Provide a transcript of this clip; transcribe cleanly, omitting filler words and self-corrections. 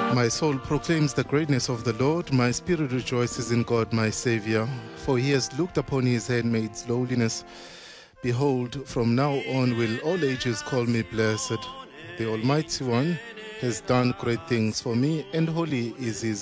My soul proclaims the greatness of the Lord. My spirit rejoices in God, my Savior, for he has looked upon his handmaid's lowliness. Behold, from now on will all ages call me blessed. The Almighty One has done great things for me, and holy is his